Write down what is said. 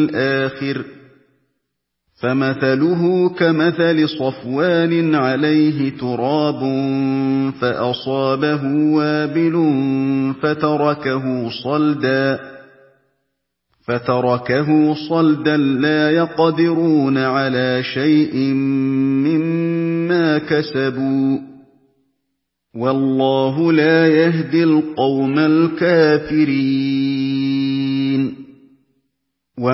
الْآخِرِ فَمَثَلُهُ كَمَثَلِ صَفْوَانٍ عَلَيْهِ تُرَابٌ فَأَصَابَهُ وَابِلٌ فَتَرَكَهُ صَلْدًا لَّا يَقْدِرُونَ عَلَىٰ شَيْءٍ مِّمَّا كَسَبُوا ۗ وَاللَّهُ لَا يَهْدِي الْقَوْمَ الْكَافِرِينَ